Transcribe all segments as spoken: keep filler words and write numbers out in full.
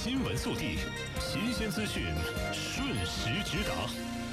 新闻速递，新鲜资讯瞬时直达。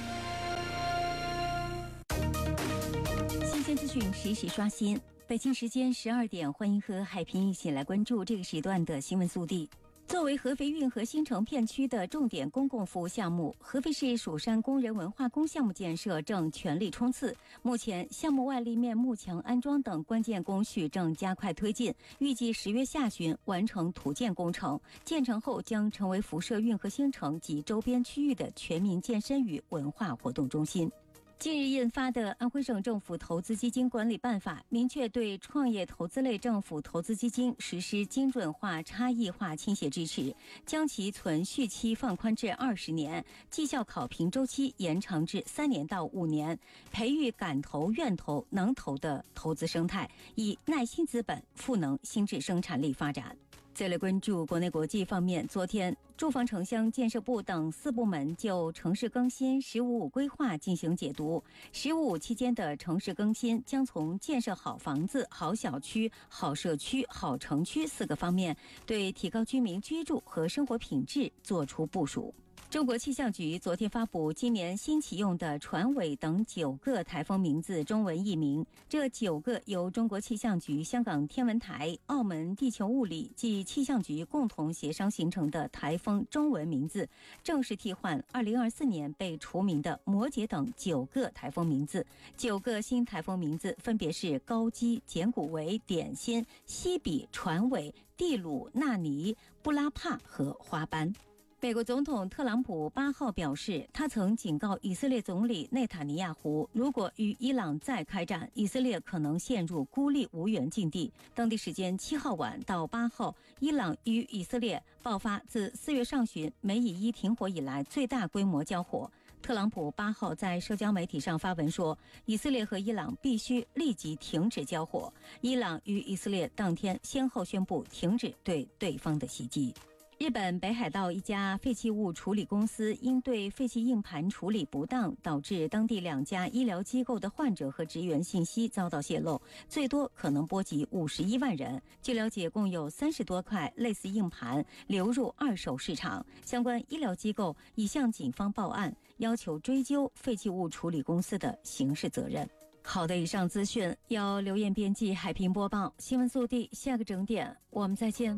新鲜资讯实时刷新。北京时间十二点，欢迎和海平一起来关注这个时段的新闻速递。作为合肥运河新城片区的重点公共服务项目，合肥市蜀山工人文化宫项目建设正全力冲刺。目前，项目外立面幕墙安装等关键工序正加快推进，预计十月下旬完成土建工程。建成后将成为辐射运河新城及周边区域的全民健身与文化活动中心。近日印发的《安徽省政府投资基金管理办法》明确对创业投资类政府投资基金实施精准化、差异化倾斜支持，将其存续期放宽至二十年，绩效考评周期延长至三年到五年，培育敢投、愿投、能投的投资生态，以耐心资本赋能新质生产力发展。再来关注国内国际方面，昨天，住房城乡建设部等四部门就城市更新“十五五”规划进行解读。“十五五”期间的城市更新将从建设好房子、好小区、好社区、好城区四个方面，对提高居民居住和生活品质作出部署。中国气象局昨天发布今年新启用的船尾等九个台风名字中文译名，这九个由中国气象局、香港天文台、澳门地球物理暨气象局共同协商形成的台风中文名字，正式替换二零二四年被除名的摩羯等九个台风名字。九个新台风名字分别是高基、简古维、点心、西比、船尾、蒂鲁、纳尼、布拉帕和花斑。美国总统特朗普八号表示，他曾警告以色列总理内塔尼亚胡，如果与伊朗再开战，以色列可能陷入孤立无援境地。当地时间七号晚到八号，伊朗与以色列爆发自四月上旬美以伊停火以来最大规模交火。特朗普八号在社交媒体上发文说，以色列和伊朗必须立即停止交火。伊朗与以色列当天先后宣布停止对对方的袭击。日本北海道一家废弃物处理公司因对废弃硬盘处理不当，导致当地两家医疗机构的患者和职员信息遭到泄露，最多可能波及五十一万人。据了解，共有三十多块类似硬盘流入二手市场。相关医疗机构已向警方报案，要求追究废弃物处理公司的刑事责任。好的，以上资讯由刘艳编辑，海平播报。新闻速递，下个整点我们再见。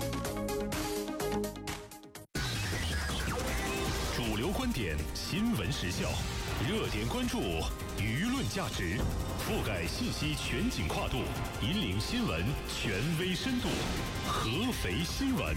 主流观点，新闻时效，热点关注，舆论价值，覆盖信息全景跨度，引领新闻权威深度。合肥新闻。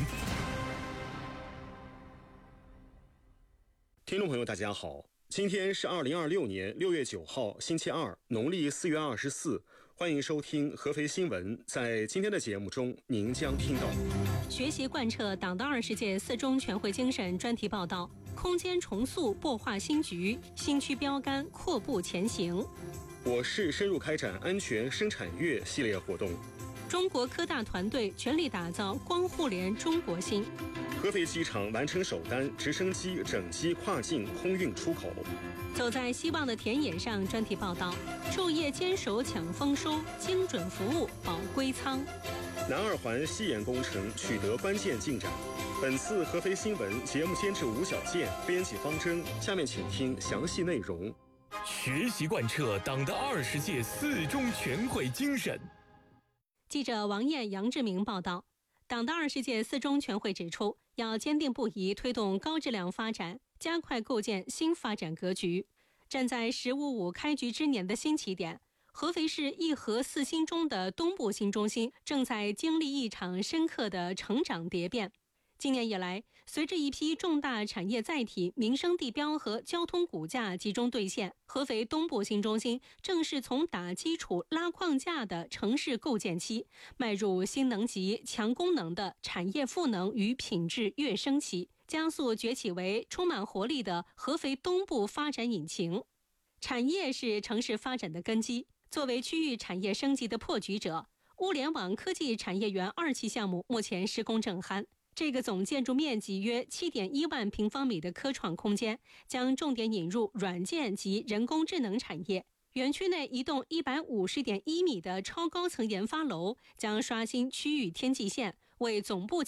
听众朋友大家好，今天是二零二六年六月九号星期二，农历四月二十四。欢迎收听合肥新闻。在今天的节目中，您将听到学习贯彻党的二十届四中全会精神专题报道，空间重塑擘画新局，新区标杆阔步前行。 我市深入开展安全生产月系列活动。 中国科大团队全力打造光互联中国心。 合肥机场完成首单直升机整机跨境空运出口。 走在希望的田野上专题报道，昼夜坚守抢丰收，精准服务保归仓。 南二环西延工程取得关键进展。本次合肥新闻节目监制吴小健，编辑方针。下面请听详细内容。 学习贯彻党的二十届四中全会精神。 记者王艳、杨志明报道，党的二十届四中全会指出，要坚定不移推动高质量发展，加快构建新发展格局。站在“十五五”开局之年的新起点，合肥市一核四新中的东部新中心正在经历一场深刻的成长蝶变。今年以来，随着一批重大产业载体、民生地标和交通骨架集中兑现，合肥东部新中心正式从打基础、拉框架的城市构建期，迈入新能级、强功能的产业赋能与品质跃升期，加速崛起为充满活力的合肥东部发展引擎。产业是城市发展的根基，作为区域产业升级的破局者，物联网科技产业园二期项目目前施工正酣。这个总建筑面积约 七点一万平方米的科创空间，将重点引入软件及人工智能产业。园区内一栋 一百五十点一米的超高层研发楼，将刷新区域天际线，为总部经济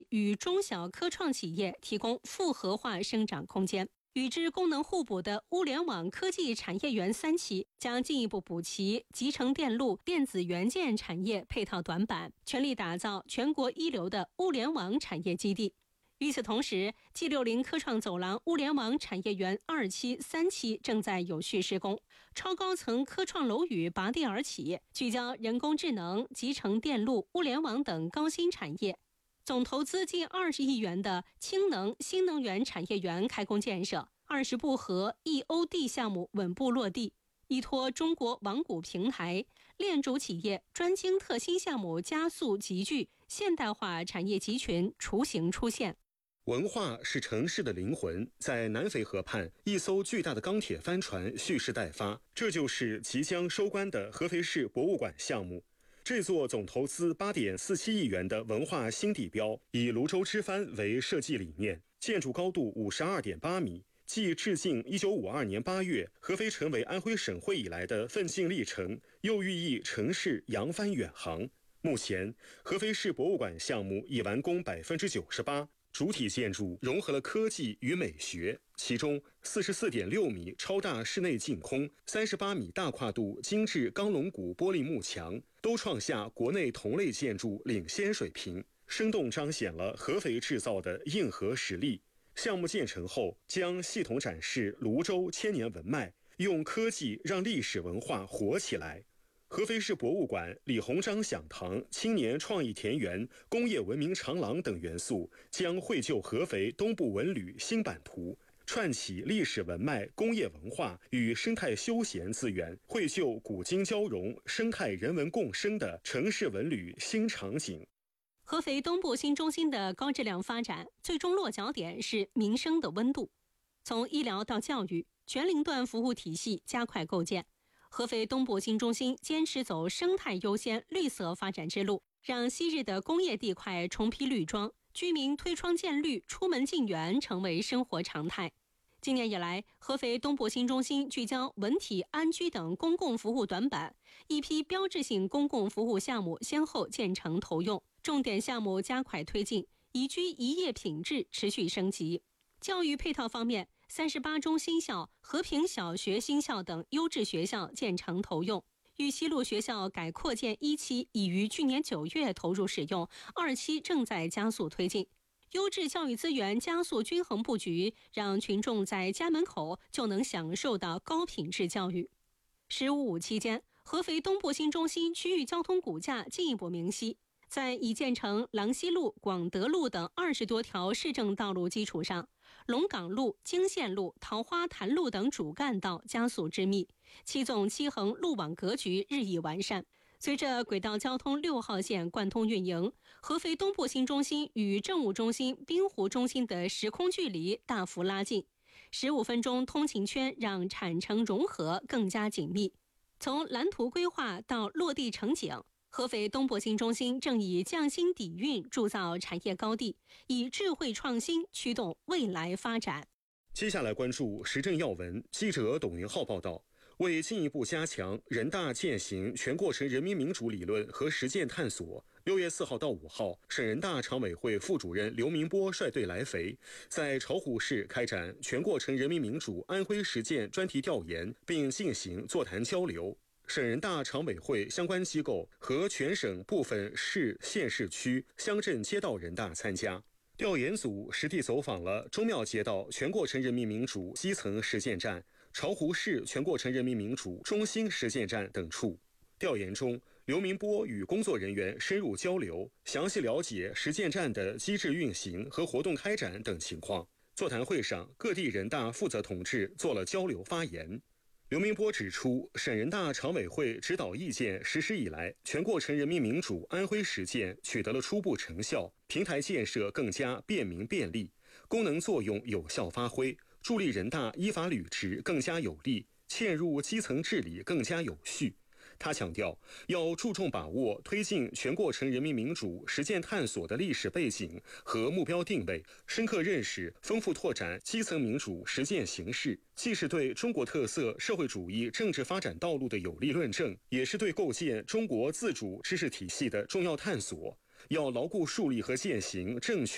与中小科创企业提供复合化生长空间。与之功能互补的物联网科技产业园三期将进一步补齐集成电路、电子元件产业配套短板，全力打造全国一流的物联网产业基地。与此同时 ，G 六十 科创走廊物联网产业园二期、三期正在有序施工，超高层科创楼宇拔地而起，聚焦人工智能、集成电路、物联网等高新产业。总投资近二十亿元的氢能新能源产业园开工建设，二十部核 E O D 项目稳步落地，依托中国网股平台，链主企业专精特新项目加速集聚，现代化产业集群雏形出现。 文化是城市的灵魂，在南淝河畔，一艘巨大的钢铁帆船蓄势待发，这就是即将收官的合肥市博物馆项目。这座总投资 八点四七亿元的文化新地标，以泸州之帆为设计理念，建筑高度 五十二点八米，既致敬一九五二年八月合肥成为安徽省会以来的奋进历程，又寓意城市扬帆远航。目前，合肥市博物馆项目已完工 百分之九十八，主体建筑融合了科技与美学，其中 四十四点六米超大室内净空、三十八米大跨度精致钢龙骨玻璃幕墙，都创下国内同类建筑领先水平，生动彰显了合肥制造的硬核实力。项目建成后，将系统展示泸州千年文脉，用科技让历史文化活起来。合肥市博物馆、李鸿章讲堂、青年创意田园、工业文明长廊等元素，将绘就合肥东部文旅新版图，串起历史文脉、工业文化与生态休闲资源，绘就古今交融、生态人文共生的城市文旅新场景。 合肥东部新中心的高质量发展，最终落脚点是民生的温度。从医疗到教育，全龄段服务体系加快构建。合肥东部新中心坚持走生态优先、绿色发展之路，让昔日的工业地块重披绿装，居民推窗见绿、出门进园成为生活常态。今年以来，合肥东部新中心聚焦文体、安居等公共服务短板，一批标志性公共服务项目先后建成投用，重点项目加快推进，宜居宜业品质持续升级。教育配套方面，三十八中新校、和平小学新校等优质学校建成投用。玉溪路学校改扩建一期已于去年九月投入使用，二期正在加速推进。优质教育资源加速均衡布局，让群众在家门口就能享受到高品质教育。十五五期间，合肥东部新中心区域交通骨架进一步明晰，在已建成郎西路、广德路等二十多条市政道路基础上，龙岗路、经县路、桃花潭路等主干道加速织密，七纵七横路网格局日益完善。随着轨道交通六号线贯通运营，合肥东部新中心与政务中心、滨湖中心的时空距离大幅拉近，十五分钟通勤圈让产城融合更加紧密。从蓝图规划到落地成景，合肥东部新中心正以匠心底蕴铸造产业高地，以智慧创新驱动未来发展。 接下来关注时政要闻，记者董云浩报道。为进一步加强人大践行全过程人民民主理论和实践探索，六月四号到五号，省人大常委会副主任刘明波率队来肥，在巢湖市开展全过程人民民主安徽实践专题调研，并进行座谈交流。省人大常委会相关机构和全省部分市、县市区、乡镇街道人大参加。调研组实地走访了中庙街道全过程人民民主基层实践站、巢湖市全过程人民民主中心实践站等处。调研中，刘明波与工作人员深入交流，详细了解实践站的机制运行和活动开展等情况。座谈会上，各地人大负责同志做了交流发言。刘明波指出，省人大常委会指导意见实施以来，全过程人民民主安徽实践取得了初步成效，平台建设更加便民便利，功能作用有效发挥，助力人大依法履职更加有力，嵌入基层治理更加有序。他强调，要注重把握推进全过程人民民主实践探索的历史背景和目标定位，深刻认识、丰富拓展基层民主实践形势，既是对中国特色社会主义政治发展道路的有力论证，也是对构建中国自主知识体系的重要探索。要牢固树立和践行正确